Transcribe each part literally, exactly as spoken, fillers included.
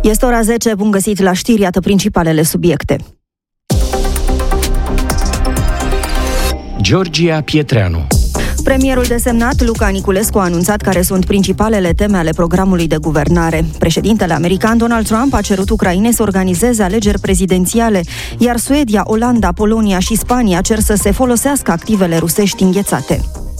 Este ora zece, bun găsit la știri, iată principalele subiecte. Georgia Pietreanu. Premierul desemnat, Luca Niculescu, a anunțat care sunt principalele teme ale programului de guvernare. Președintele american Donald Trump a cerut Ucrainei să organizeze alegeri prezidențiale, iar Suedia, Olanda, Polonia și Spania cer să se folosească activele rusești înghețate.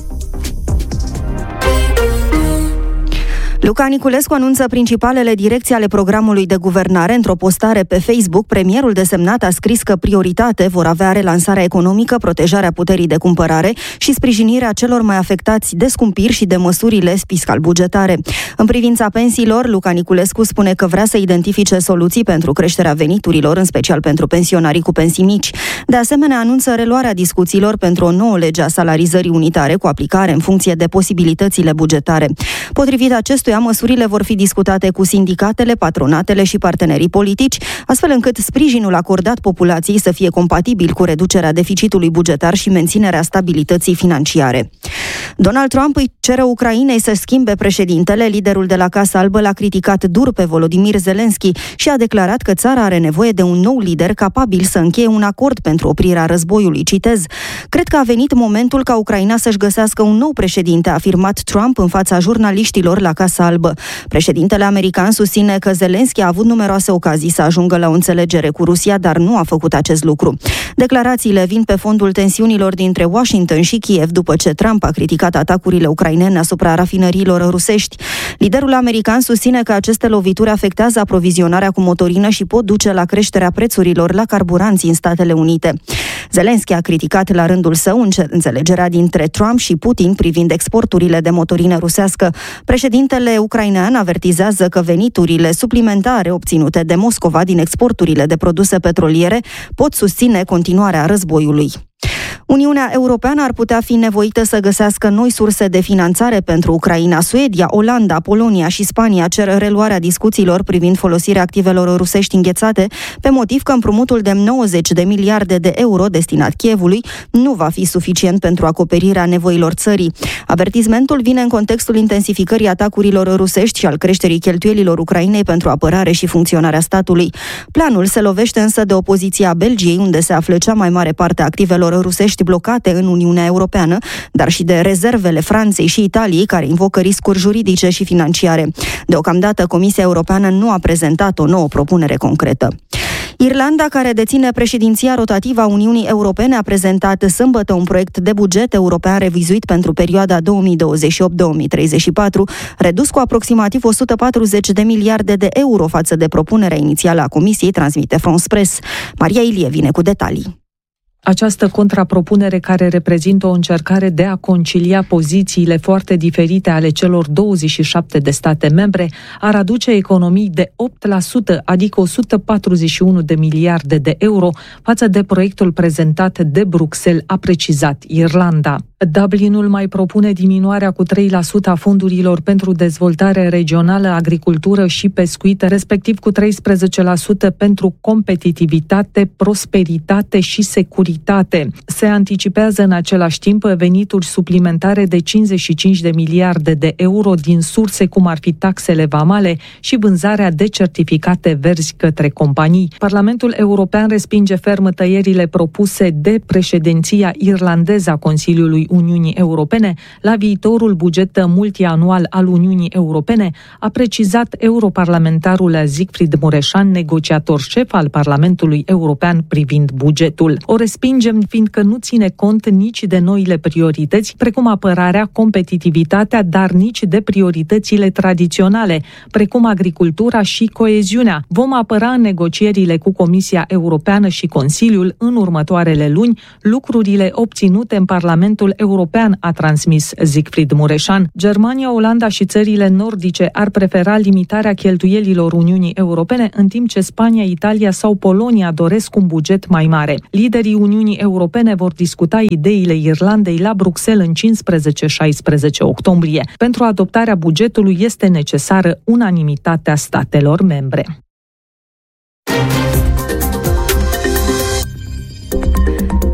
Luca Niculescu anunță principalele direcții ale programului de guvernare. Într-o postare pe Facebook, premierul desemnat a scris că prioritate vor avea relansarea economică, protejarea puterii de cumpărare și sprijinirea celor mai afectați de scumpiri și de măsurile fiscal-bugetare. În privința pensiilor, Luca Niculescu spune că vrea să identifice soluții pentru creșterea veniturilor, în special pentru pensionarii cu pensii mici. De asemenea, anunță reluarea discuțiilor pentru o nouă lege a salarizării unitare cu aplicare în funcție de posibilitățile bugetare. Potrivit acestuia, măsurile vor fi discutate cu sindicatele, patronatele și partenerii politici, astfel încât sprijinul acordat populației să fie compatibil cu reducerea deficitului bugetar și menținerea stabilității financiare. Donald Trump îi cere Ucrainei să schimbe președintele. Liderul de la Casa Albă l-a criticat dur pe Volodymyr Zelensky și a declarat că țara are nevoie de un nou lider capabil să încheie un acord pentru oprirea războiului. Citez: "Cred că a venit momentul ca Ucraina să-și găsească un nou președinte", a afirmat Trump în fața jurnaliștilor la Casa Albă. Președintele american susține că Zelensky a avut numeroase ocazii să ajungă la o înțelegere cu Rusia, dar nu a făcut acest lucru. Declarațiile vin pe fondul tensiunilor dintre Washington și Kiev după ce Trump a criticat atacurile ucrainene asupra rafinăriilor rusești. Liderul american susține că aceste lovituri afectează aprovizionarea cu motorină și pot duce la creșterea prețurilor la carburanți în Statele Unite. Zelensky a criticat la rândul său înțelegerea dintre Trump și Putin privind exporturile de motorină rusească. Președintele ucrainean avertizează că veniturile suplimentare obținute de Moscova din exporturile de produse petroliere pot susține continuarea războiului. Uniunea Europeană ar putea fi nevoită să găsească noi surse de finanțare pentru Ucraina. Suedia, Olanda, Polonia și Spania cer reluarea discuțiilor privind folosirea activelor rusești înghețate, pe motiv că împrumutul de nouăzeci de miliarde de euro destinat Kievului nu va fi suficient pentru acoperirea nevoilor țării. Avertismentul vine în contextul intensificării atacurilor rusești și al creșterii cheltuielilor Ucrainei pentru apărare și funcționarea statului. Planul se lovește însă de opoziția Belgiei, unde se află cea mai mare parte a activelor rusești blocate în Uniunea Europeană, dar și de rezervele Franței și Italiei, care invocă riscuri juridice și financiare. Deocamdată, Comisia Europeană nu a prezentat o nouă propunere concretă. Irlanda, care deține președinția rotativă a Uniunii Europene, a prezentat sâmbătă un proiect de buget european revizuit pentru perioada două mii douăzeci și opt - două mii treizeci și patru, redus cu aproximativ o sută patruzeci de miliarde de euro față de propunerea inițială a Comisiei, transmite France Press. Maria Ilie vine cu detalii. Această contrapropunere, care reprezintă o încercare de a concilia pozițiile foarte diferite ale celor douăzeci și șapte de state membre, ar aduce economii de opt la sută, adică o sută patruzeci și unu de miliarde de euro, față de proiectul prezentat de Bruxelles, a precizat Irlanda. Dublinul mai propune diminuarea cu trei la sută a fondurilor pentru dezvoltare regională, agricultură și pescuit, respectiv cu treisprezece la sută pentru competitivitate, prosperitate și securitate. Se anticipează în același timp venituri suplimentare de cincizeci și cinci de miliarde de euro din surse cum ar fi taxele vamale și vânzarea de certificate verzi către companii. Parlamentul European respinge ferm tăierile propuse de președinția irlandeză a Consiliului Uniunii Europene la viitorul buget multianual al Uniunii Europene, a precizat europarlamentarul Siegfried Mureșan, negociator șef al Parlamentului European privind bugetul. O respingem fiindcă nu ține cont nici de noile priorități, precum apărarea, competitivitatea, dar nici de prioritățile tradiționale, precum agricultura și coeziunea. Vom apăra în negocierile cu Comisia Europeană și Consiliul în următoarele luni lucrurile obținute în Parlamentul European, a transmis Siegfried Mureșan. Germania, Olanda și țările nordice ar prefera limitarea cheltuielilor Uniunii Europene, în timp ce Spania, Italia sau Polonia doresc un buget mai mare. Liderii Uniunii Europene vor discuta ideile Irlandei la Bruxelles în cincisprezece șaisprezece octombrie. Pentru adoptarea bugetului este necesară unanimitatea statelor membre.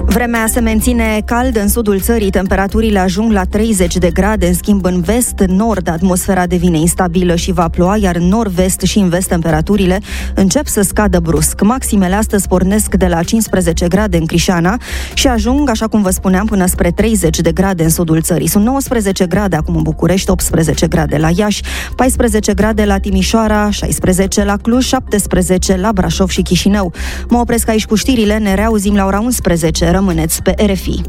Vremea se menține caldă în sudul țării, temperaturile ajung la treizeci de grade, în schimb în vest-nord atmosfera devine instabilă și va ploua, iar în nord-vest și în vest temperaturile încep să scadă brusc. Maximele astăzi pornesc de la cincisprezece grade în Crișana și ajung, așa cum vă spuneam, până spre treizeci de grade în sudul țării. Sunt nouăsprezece grade acum în București, optsprezece grade la Iași, paisprezece grade la Timișoara, șaisprezece la Cluj, șaptesprezece la Brașov și Chișinău. Mă opresc aici cu știrile, ne reauzim la ora unsprezece. Rămâneți pe R F I.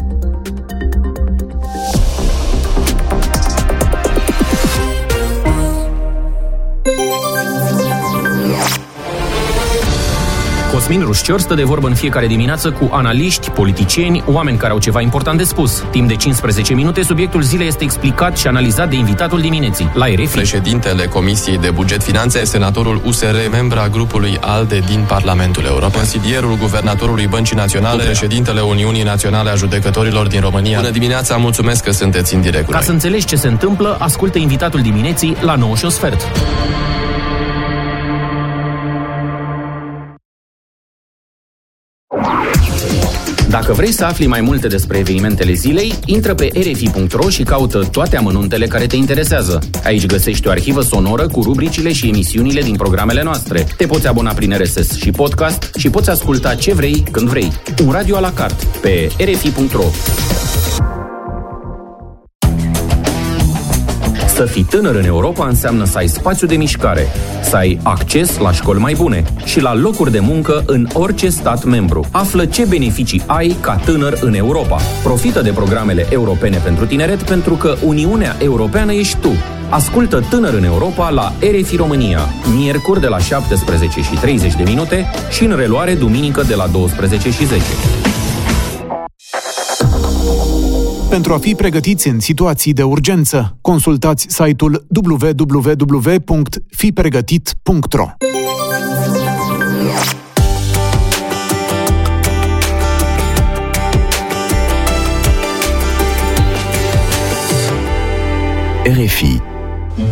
Cosmin Rușcior stă de vorbă în fiecare dimineață cu analiști, politicieni, oameni care au ceva important de spus. Timp de cincisprezece minute, subiectul zilei este explicat și analizat de invitatul dimineții, la R F I. Președintele Comisiei de Buget Finanțe, senatorul U S R, membra grupului ALDE din Parlamentul European, consilierul guvernatorului Băncii Naționale, președintele Uniunii Naționale a Judecătorilor din România. Bună dimineața, mulțumesc că sunteți în direct. Ca să înțelegi ce se întâmplă, ascultă invitatul dimineții la nouă și un sfert. Dacă vrei să afli mai multe despre evenimentele zilei, intră pe r f i punct r o și caută toate amănuntele care te interesează. Aici găsești o arhivă sonoră cu rubricile și emisiunile din programele noastre. Te poți abona prin R S S și podcast și poți asculta ce vrei, când vrei. Un radio à la carte pe r f i punct r o. Să fii tânăr în Europa înseamnă să ai spațiu de mișcare, să ai acces la școli mai bune și la locuri de muncă în orice stat membru. Află ce beneficii ai ca tânăr în Europa. Profită de programele europene pentru tineret, pentru că Uniunea Europeană ești tu. Ascultă Tânăr în Europa la R F I România, miercuri de la șaptesprezece și treizeci de minute și în reluare duminică de la douăsprezece și zece. Pentru a fi pregătiți în situații de urgență, consultați site-ul w w w punct fi pregătit punct r o. R F I